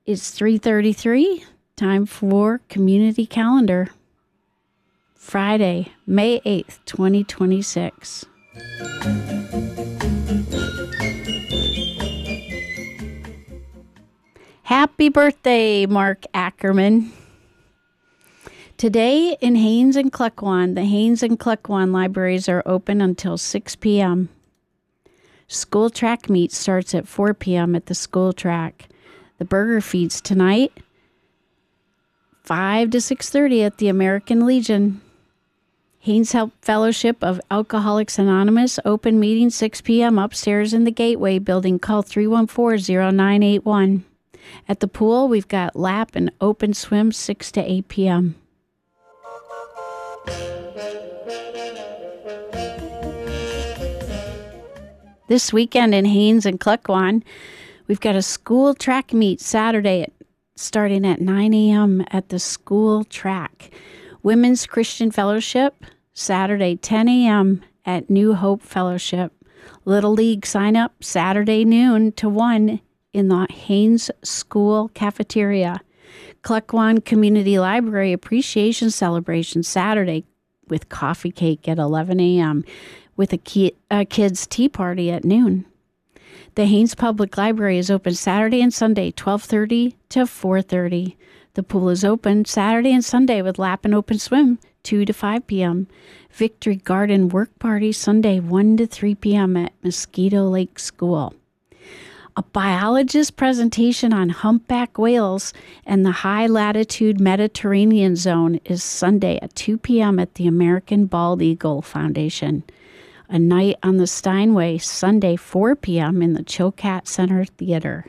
It's 3:33. Time for Community Calendar. Friday, May 8th, 2026. Happy birthday, Mark Ackerman. Today in Haines and Cluckwan, the Haines and Cluckwan libraries are open until 6 p.m. School track meet starts at 4 p.m. at the school track. The burger feeds tonight, 5 to 6:30 at the American Legion. Haines Help Fellowship of Alcoholics Anonymous, open meeting 6 p.m. upstairs in the Gateway building. Call 314-0981. At the pool, we've got lap and open swim 6 to 8 p.m. This weekend in Haines and Cluckwan, we've got a school track meet Saturday starting at 9 a.m. at the school track. Women's Christian Fellowship, Saturday 10 a.m. at New Hope Fellowship. Little League sign up Saturday noon to 1 in the Haines School Cafeteria. Cluckwan Community Library Appreciation Celebration Saturday with coffee cake at 11 a.m. with a kids' tea party at noon. The Haines Public Library is open Saturday and Sunday, 12:30 to 4:30. The pool is open Saturday and Sunday with lap and open swim, 2 to 5 p.m. Victory Garden Work Party Sunday, 1 to 3 p.m. at Mosquito Lake School. A biologist presentation on humpback whales and the high latitude Mediterranean zone is Sunday at 2 p.m. at the American Bald Eagle Foundation. A night on the Steinway, Sunday, 4 p.m. in the Chilkat Center Theater.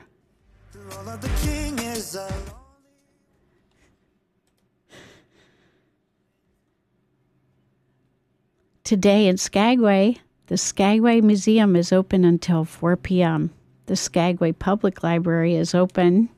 Today in Skagway, the Skagway Museum is open until 4 p.m. The Skagway Public Library is open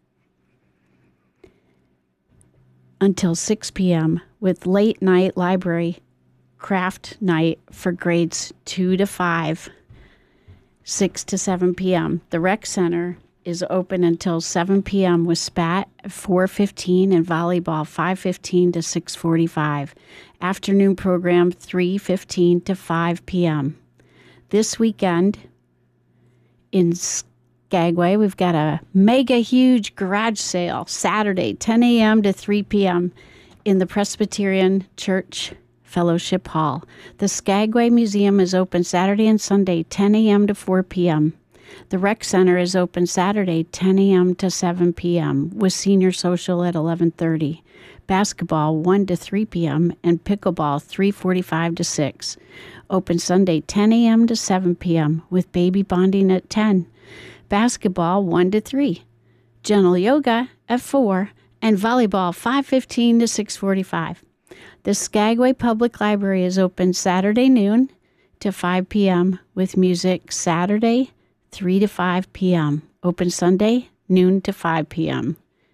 until 6 p.m. with late night library craft night for grades 2 to 5, 6 to 7 p.m. The rec center is open until 7 p.m. with spat at 4:15 and volleyball 5:15 to 6:45. Afternoon program 3:15 to 5 p.m. This weekend in Skagway, we've got a mega huge garage sale Saturday 10 a.m. to 3 p.m. in the Presbyterian Church Fellowship Hall. The Skagway Museum is open Saturday and Sunday, 10 a.m. to 4 p.m. The Rec Center is open Saturday, 10 a.m. to 7 p.m. with senior social at 11:30. Basketball, 1 to 3 p.m. and pickleball, 3:45 to 6. Open Sunday, 10 a.m. to 7 p.m. with baby bonding at 10. Basketball, 1 to 3. Gentle yoga at 4 and volleyball, 5:15 to 6:45. The Skagway Public Library is open Saturday noon to 5 p.m. with music Saturday 3 to 5 p.m. Open Sunday noon to 5 p.m.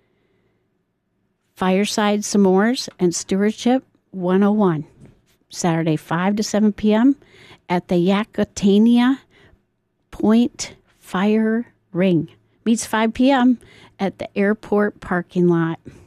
Fireside S'mores and Stewardship 101. Saturday 5 to 7 p.m. at the Yakutania Point Fire Ring. Meets 5 p.m. at the airport parking lot.